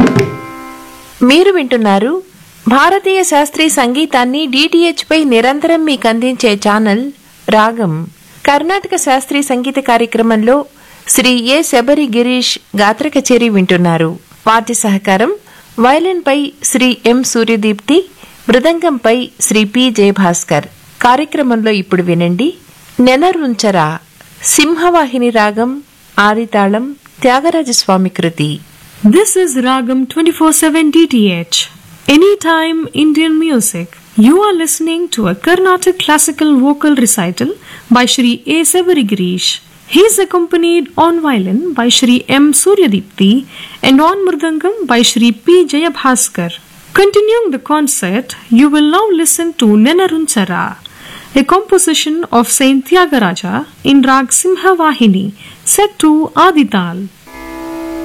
మీరు వింటున్నారు భారతీయ శాస్త్రీయ సంగీతాన్ని DTH పై నిరంతరం మీకు అందించే ఛానల్ రాగం. కర్ణాటక శాస్త్రీయ సంగీత కార్యక్రమంలో శ్రీ ఏ శబరి గిరీష్ గాత్ర కచేరీ వింటున్నారు. వాద్య సహకారం వయలిన్ పై శ్రీ ఎం సూర్యదీప్తి, మృదంగంపై శ్రీ పి జయభాస్కర్. కార్యక్రమంలో ఇప్పుడు వినండి నెనరుంచరా, సింహవాహిని రాగం, ఆదితాళం, త్యాగరాజస్వామి కృతి. This is Ragam 24/7 DTH. Anytime Indian music. You are listening to a Carnatic classical vocal recital by Shri A. Savarigirish. He is accompanied on violin by Shri M. Suryadipti and on mridangam by Shri P. Jayabhaskar. Continuing the concert, you will now listen to Nenarunchara, a composition of Saint Tyagaraja in Rag Simhavahini, set to Adital.